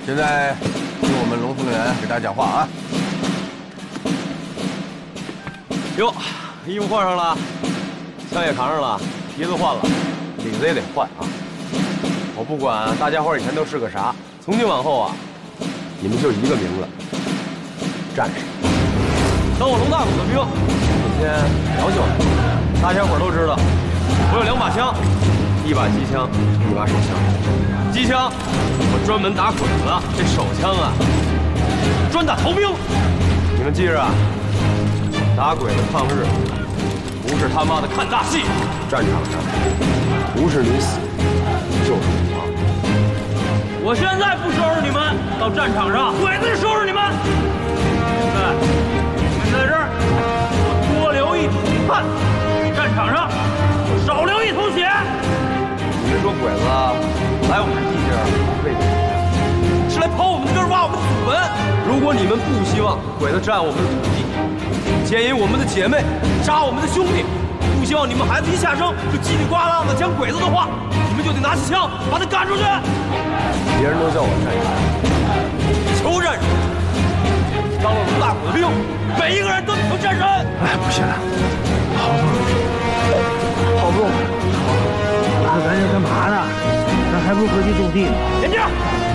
现在听我们龙凤元给大家讲话啊！ 哟，衣服换上了，枪也扛上了，皮子换了，领子也得换啊！我不管大家伙以前都是个啥，从今往后啊，你们就一个名字——战士。当我龙大鼓的兵，今天高兴了。大家伙都知道，我有2把枪，1把机枪，1把手枪。机枪我专门打鬼子，这手枪啊，专打逃兵。你们记着啊，打鬼子抗日，不是他妈的看大戏。战场上，不是你死，就是你亡。 我现在不收拾你们，到战场上鬼子收拾你们。现在你们在这儿，我多流一桶汗；战场上，我少流一桶血。 你们说鬼子来我们地界为什么？是来刨我们的根、挖我们的祖坟。如果你们不希望鬼子占我们的土地，奸淫我们的姐妹，杀我们的兄弟，不希望你们孩子一下生就叽里呱啦的讲鬼子的话，你们就得拿起枪把他赶出去。别人都叫我战士，求战士。当了龙大鼓的兵，每一个人都得求战神。 哎，不行了，跑不动，我说咱这干嘛呢？咱还不如回去种地呢。 连长。